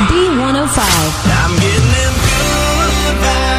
B105. I'm getting them good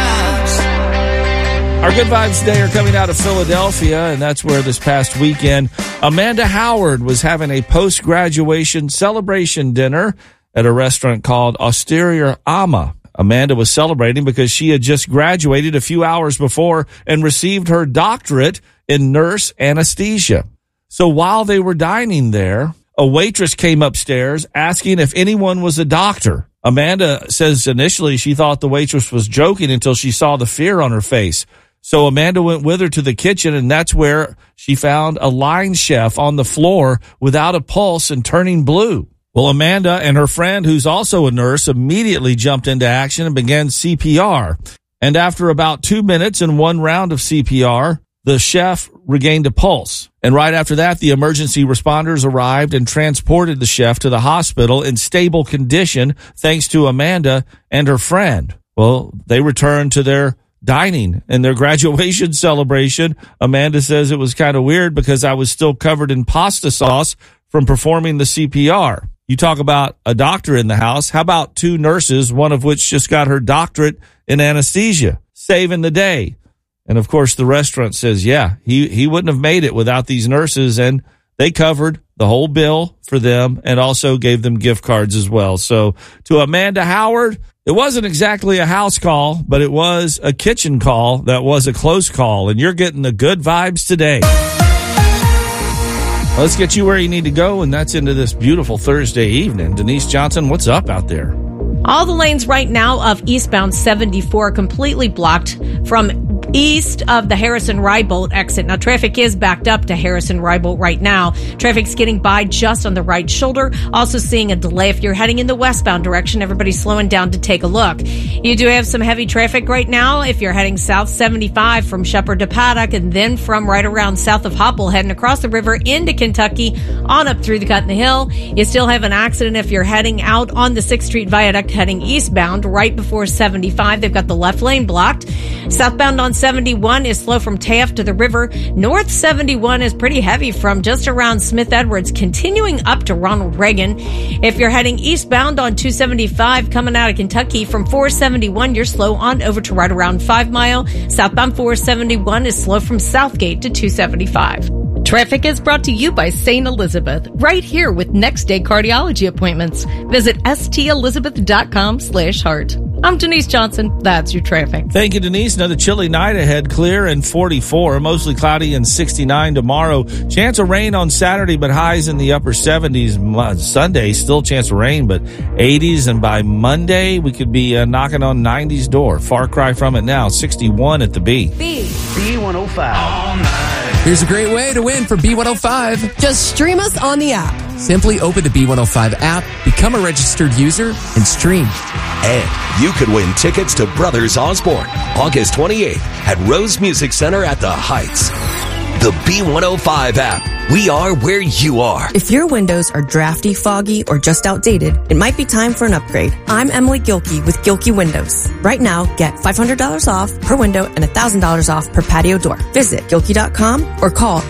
vibes. Our Good Vibes today are coming out of Philadelphia, and that's where this past weekend, Amanda Howard was having a post-graduation celebration dinner at a restaurant called Osteria Ama. Amanda was celebrating because she had just graduated a few hours before and received her doctorate in nurse anesthesia. So while they were dining there, a waitress came upstairs asking if anyone was a doctor. Amanda says initially she thought the waitress was joking until she saw the fear on her face. So Amanda went with her to the kitchen, and that's where she found a line chef on the floor without a pulse and turning blue. Well, Amanda and her friend, who's also a nurse, immediately jumped into action and began CPR. And after about 2 minutes and one round of CPR, the chef regained a pulse. And right after that, the emergency responders arrived and transported the chef to the hospital in stable condition, thanks to Amanda and her friend. Well, they returned to their dining and their graduation celebration. Amanda says it was kind of weird because I was still covered in pasta sauce from performing the CPR. You talk about a doctor in the house. How about two nurses, one of which just got her doctorate in anesthesia, saving the day? And, of course, the restaurant says, yeah, he wouldn't have made it without these nurses, and they covered the whole bill for them and also gave them gift cards as well. So to Amanda Howard, it wasn't exactly a house call, but it was a kitchen call that was a close call, and you're getting the good vibes today. Let's get you where you need to go, and that's into this beautiful Thursday evening. Denise Johnson, what's up out there? All the lanes right now of eastbound 74 completely blocked from east of the Harrison-Rybolt exit. Now, traffic is backed up to Harrison-Rybolt right now. Traffic's getting by just on the right shoulder. Also seeing a delay if you're heading in the westbound direction. Everybody's slowing down to take a look. You do have some heavy traffic right now if you're heading south 75 from Shepherd to Paddock, and then from right around south of Hopple, heading across the river into Kentucky on up through the Cut in the Hill. You still have an accident if you're heading out on the 6th Street Viaduct heading eastbound right before 75. They've got the left lane blocked. Southbound on 71 is slow from Taft to the river. North 71 is pretty heavy from just around Smith Edwards, continuing up to Ronald Reagan. If you're heading eastbound on 275 coming out of Kentucky from 471, you're slow on over to right around 5 Mile. Southbound 471 is slow from Southgate to 275. Traffic is brought to you by St. Elizabeth, right here with next day cardiology appointments. Visit stelizabeth.com/heart. I'm Denise Johnson. That's your traffic. Thank you, Denise. Another chilly night ahead. Clear and 44. Mostly cloudy and 69 tomorrow. Chance of rain on Saturday, but highs in the upper 70s. Sunday, still chance of rain, but 80s. And by Monday, we could be knocking on 90s door. Far cry from it now. 61 at the B. B105. All night. Here's a great way to win for B105. Just stream us on the app. Simply open the B105 app, become a registered user, and stream. And you could win tickets to Brothers Osborne, August 28th at Rose Music Center at the Heights. The B105 app. We are where you are. If your windows are drafty, foggy, or just outdated, it might be time for an upgrade. I'm Emily Gilkey with Gilkey Windows. Right now, get $500 off per window and $1,000 off per patio door. Visit Gilkey.com or call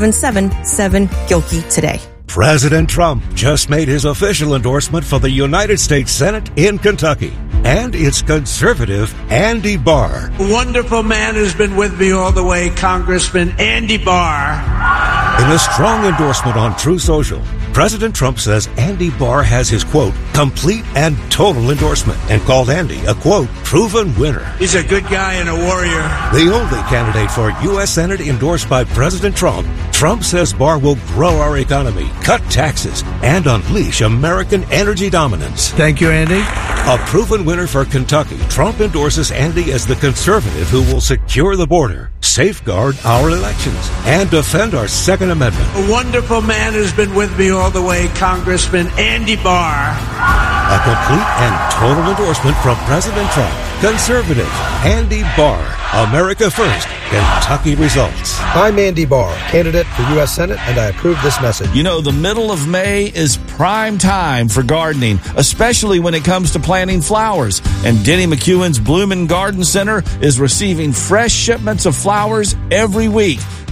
877-7-GILKEY today. President Trump just made his official endorsement for the United States Senate in Kentucky. And it's conservative Andy Barr. A wonderful man who's been with me all the way, Congressman Andy Barr. In a strong endorsement on True Social, President Trump says Andy Barr has his, quote, complete and total endorsement, and called Andy a, quote, proven winner. He's a good guy and a warrior. The only candidate for U.S. Senate endorsed by President Trump, Trump says Barr will grow our economy, cut taxes, and unleash American energy dominance. Thank you, Andy. A proven winner for Kentucky, Trump endorses Andy as the conservative who will secure the border, safeguard our elections, and defend our Second Amendment. A wonderful man who's been with me all the way, Congressman Andy Barr. A complete and total endorsement from President Trump. Conservative Andy Barr. America First. Kentucky results. I'm Andy Barr, candidate for U.S. Senate, and I approve this message. You know, the middle of May is prime time for gardening, especially when it comes to planting flowers. And Denny McEwen's Bloom and Garden Center is receiving fresh shipments of flowers every week.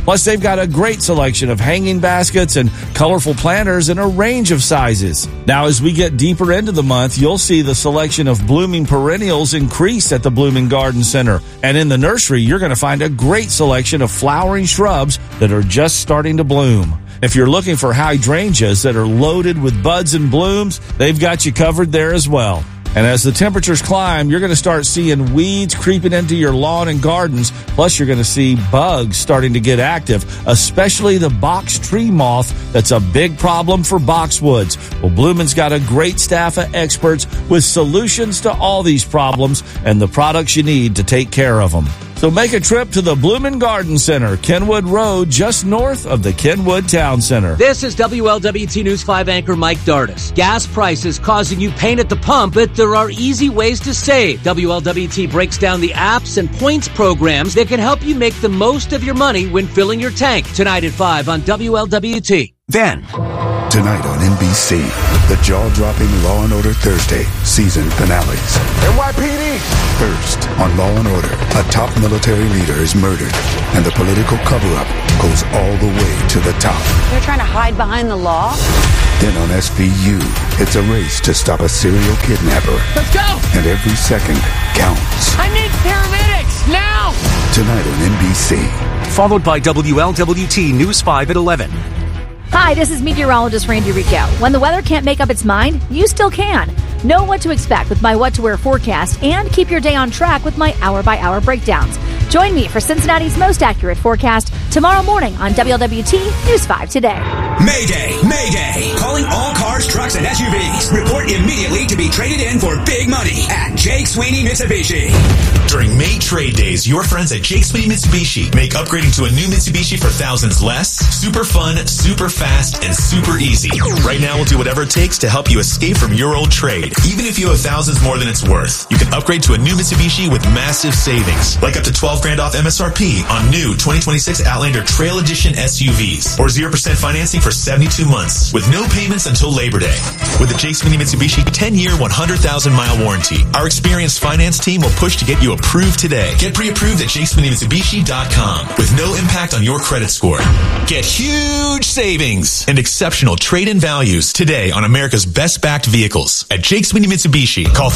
Plus, they've got a great selection of hanging baskets and colorful planters in a range of sizes. Now, as we get deeper into the month, you'll see the selection of blooming perennials increase at the Blooming Garden Center. And in the nursery, you're going to find a great selection of flowering shrubs that are just starting to bloom. If you're looking for hydrangeas that are loaded with buds and blooms, they've got you covered there as well. And as the temperatures climb, you're going to start seeing weeds creeping into your lawn and gardens. Plus, you're going to see bugs starting to get active, especially the box tree moth that's a big problem for boxwoods. Well, Bloomin's got a great staff of experts with solutions to all these problems and the products you need to take care of them. So make a trip to the Bloomin' Garden Center, Kenwood Road, just north of the Kenwood Town Center. This is WLWT News 5 anchor Mike Dardis. Gas prices causing you pain at the pump, but there are easy ways to save. WLWT breaks down the apps and points programs that can help you make the most of your money when filling your tank. Tonight at 5 on WLWT. Then, tonight on NBC, the jaw-dropping Law & Order Thursday season finales. NYPD! First, on Law & Order, a top military leader is murdered, and the political cover-up goes all the way to the top. You're trying to hide behind the law? Then on SVU, it's a race to stop a serial kidnapper. Let's go! And every second counts. I need paramedics, now! Tonight on NBC. Followed by WLWT News 5 at 11. Hi, this is meteorologist Randy Rico. When the weather can't make up its mind, you still can. Know what to expect with my What to Wear forecast and keep your day on track with my hour-by-hour breakdowns. Join me for Cincinnati's most accurate forecast tomorrow morning on WLWT News 5 Today. Mayday! Mayday! Calling all cars, trucks, and SUVs. Report immediately to be traded in for big money at Jake Sweeney Mitsubishi. During May trade days, your friends at Jake Sweeney Mitsubishi make upgrading to a new Mitsubishi for thousands less, super fun, super fast, and super easy. Right now, we'll do whatever it takes to help you escape from your old trade. Even if you have thousands more than it's worth, you can upgrade to a new Mitsubishi with massive savings, like up to $12,000 off MSRP on new 2026 Outlander Trail Edition SUVs, or 0% financing for 72 months with no payments until Labor Day. With the Jake Sweeney Mitsubishi 10-year, 100,000-mile warranty, our experienced finance team will push to get you approved today. Get pre-approved at JakeSweeneyMitsubishi.com with no impact on your credit score. Get huge savings and exceptional trade-in values today on America's best-backed vehicles at Jake Sweeney Mitsubishi. Call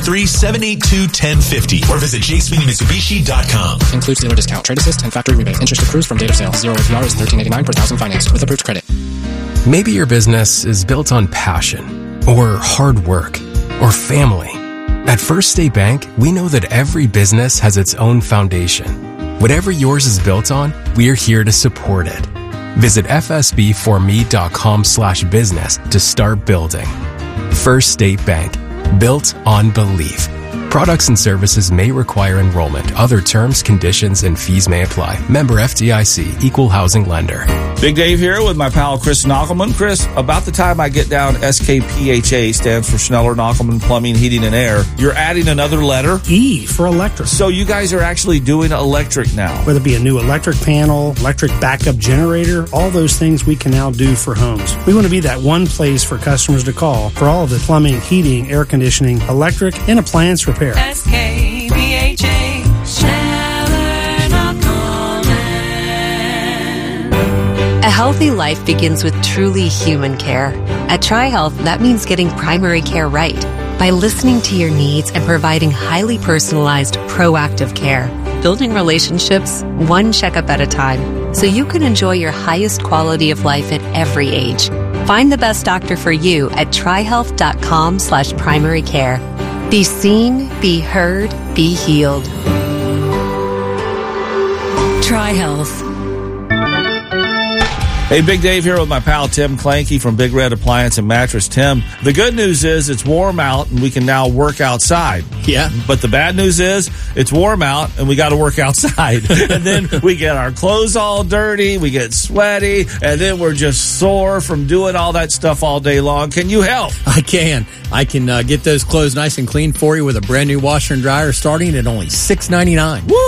513-782-1050 or visit JakeSweeneyMitsubishi.com. Includes dealer discount, trade assist, and factory rebate. Interest accrues from date of sale. 0 APR is $13.89 per thousand financed with approved credit. Maybe your business is built on passion, or hard work, or family. At First State Bank, we know that every business has its own foundation. Whatever yours is built on, we're here to support it. Visit fsbforme.com/business to start building. First State Bank, built on belief. Products and services may require enrollment. Other terms, conditions, and fees may apply. Member FDIC, Equal Housing Lender. Big Dave here with my pal Chris Knockelman. Chris, about the time I get down, SKPHA stands for Schneller Knockelman Plumbing, Heating, and Air. You're adding another letter? E for electric. So you guys are actually doing electric now. Whether it be a new electric panel, electric backup generator, all those things we can now do for homes. We want to be that one place for customers to call for all of the plumbing, heating, air conditioning, electric, and appliance repair. SKPHA, Schneller Knockelman. A healthy life begins with truly human care. At TriHealth, that means getting primary care right by listening to your needs and providing highly personalized, proactive care. Building relationships one checkup at a time so you can enjoy your highest quality of life at every age. Find the best doctor for you at trihealth.com/primary care. Be seen, be heard, be healed. TriHealth. Hey, Big Dave here with my pal Tim Clanky from Big Red Appliance and Mattress. Tim, the good news is it's warm out and we can now work outside. Yeah. But the bad news is it's warm out and we got to work outside. And then we get our clothes all dirty, we get sweaty, and then we're just sore from doing all that stuff all day long. Can you help? I can. I can get those clothes nice and clean for you with a brand new washer and dryer starting at only $6.99. Woo!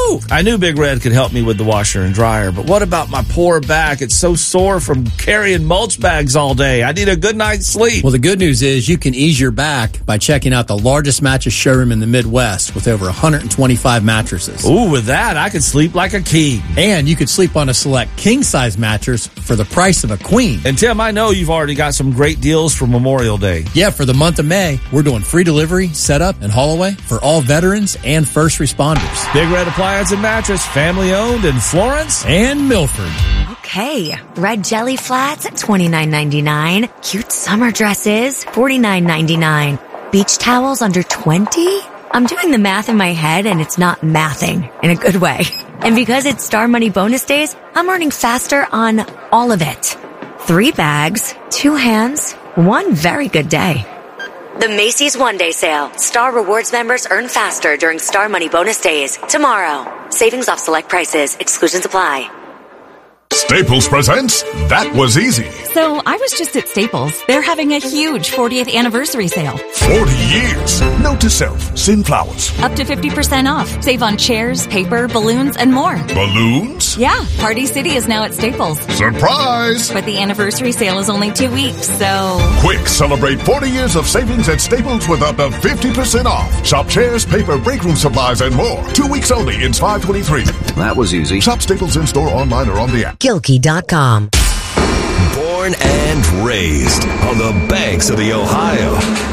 Woo! I knew Big Red could help me with the washer and dryer, but what about my poor back? It's so sore from carrying mulch bags all day. I need a good night's sleep. Well, the good news is you can ease your back by checking out the largest mattress showroom in the Midwest with over 125 mattresses. Ooh, with that, I could sleep like a king. And you could sleep on a select king-size mattress for the price of a queen. And Tim, I know you've already got some great deals for Memorial Day. Yeah, for the month of May, we're doing free delivery, setup, and haul away for all veterans and first responders. Big Red Appliance and Mattress, family owned in Florence and Milford. Okay, red jelly flats at $29.99. Cute summer dresses, $49.99. Beach towels under $20? I'm doing the math in my head and it's not mathing in a good way. And because it's Star Money bonus days, I'm earning faster on all of it. 3 bags, 2 hands, 1 very good day. The Macy's One Day Sale. Star Rewards members earn faster during Star Money bonus days. Tomorrow. Savings off select prices. Exclusions apply. Staples presents That Was Easy. So I was just at Staples. They're having a huge 40th anniversary sale. 40 years. Note to self, send flowers. Up to 50% off. Save on chairs, paper, balloons, and more. Balloons? Yeah, Party City is now at Staples. Surprise! But the anniversary sale is only 2 weeks, so... Quick, celebrate 40 years of savings at Staples with up to 50% off. Shop chairs, paper, break room supplies, and more. 2 weeks only in 523. That was easy. Shop Staples in-store, online, or on the app. Gilkey.com. Born and raised on the banks of the Ohio.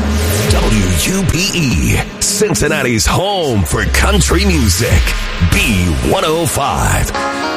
WUPE, Cincinnati's home for country music. B105.